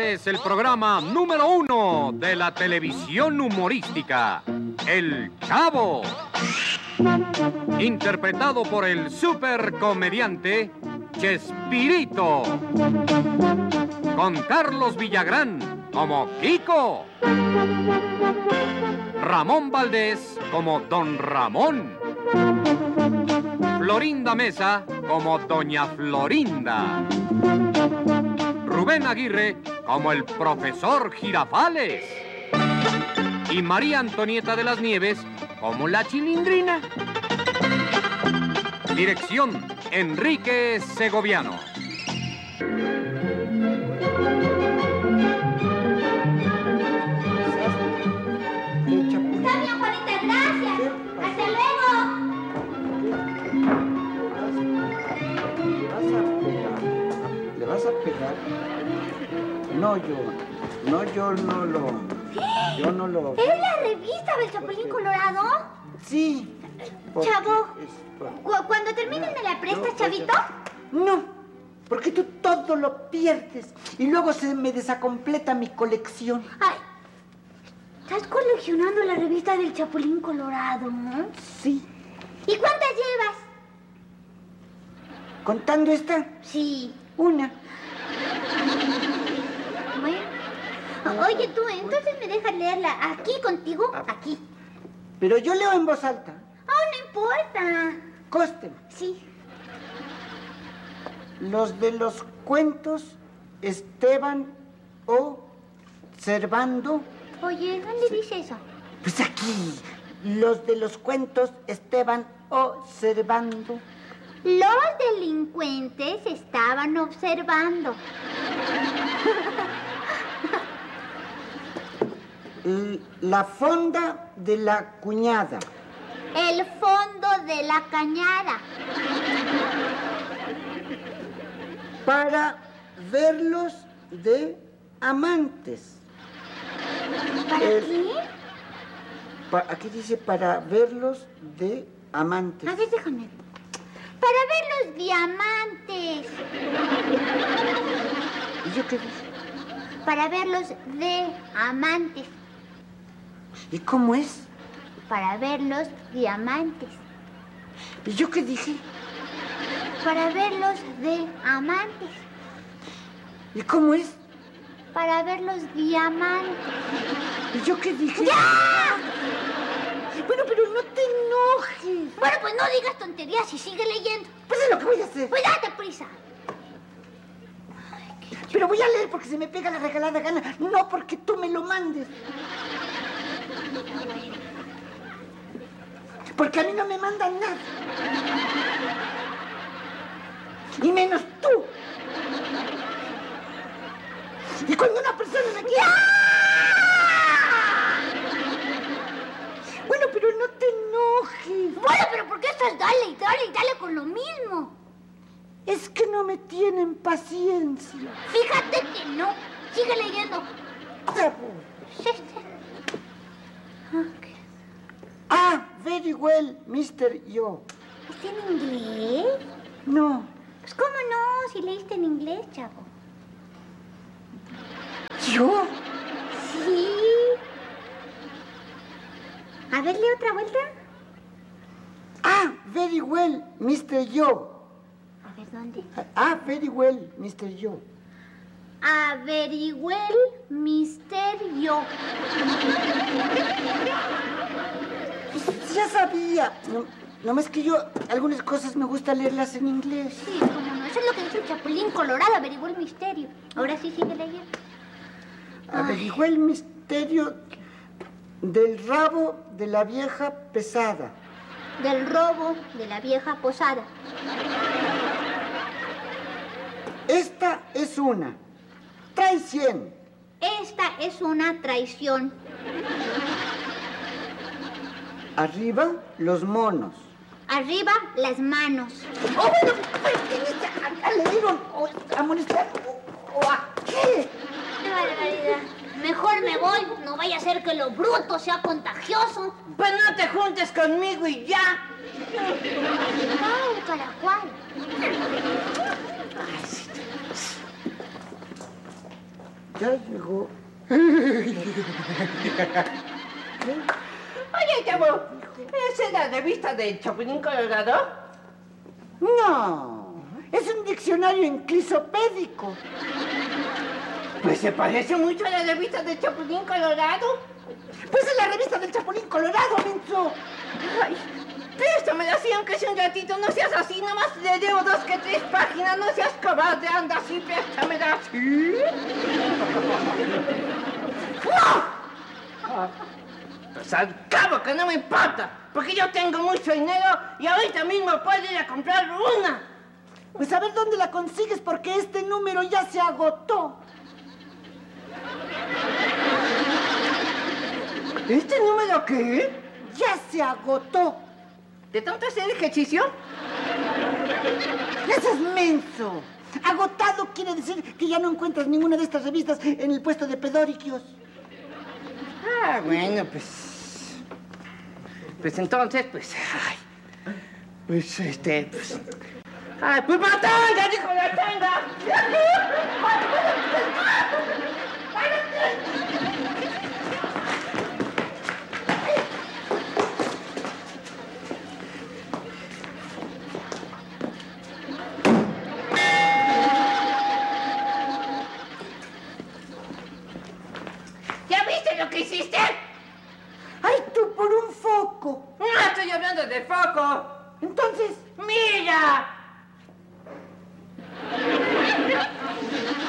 Este es el programa número 1 de la televisión humorística, El Chavo. Interpretado por el supercomediante Chespirito. Con Carlos Villagrán como Kiko. Ramón Valdés como Don Ramón. Florinda Mesa como Doña Florinda. Rubén Aguirre como el profesor Girafales. Y María Antonieta de las Nieves como la Chilindrina. Dirección, Enrique Segoviano. Está bien, Juanita, gracias. Hasta luego. ¿Le vas a pegar? No, yo no lo... ¿Es la revista del Chapulín Colorado? Sí. Chavo, cuando termine me la prestas, Chavito. No, porque tú todo lo pierdes y luego se me desacompleta mi colección. Ay, ¿estás coleccionando la revista del Chapulín Colorado, no? Sí. ¿Y cuántas llevas? ¿Contando esta? Sí. Una. Bueno. Oye, tú, entonces me dejas leerla aquí contigo, aquí. Pero yo leo en voz alta. Oh, no importa. Costen. Sí. Los de los cuentos Esteban O. Servando. Oye, ¿dónde dice eso? Pues aquí. Los de los cuentos Esteban O. Servando. Los delincuentes estaban observando. La fonda de la cuñada. El fondo de la cañada. Para verlos de amantes. ¿Para qué? Aquí dice para verlos de amantes. A ver, déjame. Para ver los diamantes. ¿Y yo qué dije? Para verlos de amantes. ¿Y cómo es? Para ver los diamantes. ¿Y yo qué dije? Para verlos de amantes. ¿Y cómo es? Para ver los diamantes. ¿Y yo qué dije? ¡Ya! Bueno, pero no te enojes. Bueno, pues no digas tonterías y sigue leyendo. Pues es lo que voy a hacer. Pues date prisa. Pero voy a leer porque se me pega la regalada gana, no porque tú me lo mandes. Porque a mí no me mandan nada. Y menos tú. Y cuando una persona me quiere... Bueno, pero no te enojes. Bueno, pero ¿por qué estás dale y dale y dale con lo mismo? Es que no me tienen paciencia. Fíjate que no. Sigue leyendo. Ah, very well, Mr. Yo. ¿Está en inglés? No. Pues ¿cómo no? Si leíste en inglés, chavo. ¿Yo? Sí. A ver, lee otra vuelta. Ah, very well, Mr. Yo. A ver, ¿dónde? Ah, very well, Mr. Yo. Averigüe el misterio. Ya sabía. No más que yo, algunas cosas me gusta leerlas en inglés. Sí, cómo no. Eso es lo que dice el Chapulín Colorado. Averiguó el misterio. Ahora sí sigue leyendo. Averigué el misterio del rabo de la vieja pesada. Del robo de la vieja posada. Esta es una traición. Esta es una traición. Arriba, los monos. Arriba, las manos. ¡Oh, bueno! ¿Le dieron a molestar o a qué? ¡Qué barbaridad! Mejor me voy. No vaya a ser que lo bruto sea contagioso. Pues no te juntes conmigo y ya. Ay, caracual. Ya llegó. Oye, chavo, ¿esa es la revista del Chapulín Colorado? No, es un diccionario enciclopédico. Pues se parece mucho a la revista del Chapulín Colorado. Pues es la revista del Chapulín Colorado, menso. Ay, préstamela así, aunque sea un ratito, no seas así, nomás le debo 2 que 3 páginas, no seas cobarde, anda así, préstamela así. ¡No! Pues al cabo que no me importa, porque yo tengo mucho dinero y ahorita mismo puedo ir a comprar una. Pues a ver dónde la consigues, porque este número ya se agotó. ¿Este número qué? Ya se agotó. ¿De tanto hacer ejercicio? ¡Eso es menso! Agotado quiere decir que ya no encuentras ninguna de estas revistas en el puesto de pedoriquios. Ah, bueno, pues... Pues entonces, pues... Ay, pues, pues... ¡Ay, pues matanga, dijo la tanga! ¿Ya viste lo que hiciste? ¡Ay, tú por un foco! No estoy hablando de foco. Entonces, ¡Mira!